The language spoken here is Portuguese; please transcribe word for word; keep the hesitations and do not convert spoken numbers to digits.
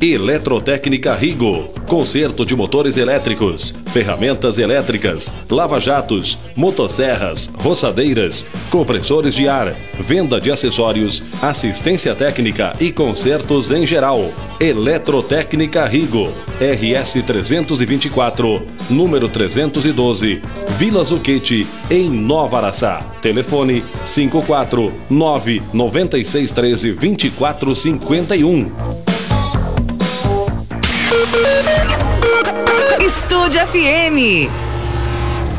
Eletrotécnica Rigo, conserto de motores elétricos, ferramentas elétricas, lava-jatos, motosserras, roçadeiras, compressores de ar, venda de acessórios, assistência técnica e consertos em geral. Eletrotécnica Rigo, R S trezentos e vinte e quatro, número trezentos e doze, Vila Zucchetti, em Nova Araçá. Telefone cinco quatro nove nove seis um três dois quatro cinco um. Estúdio F M.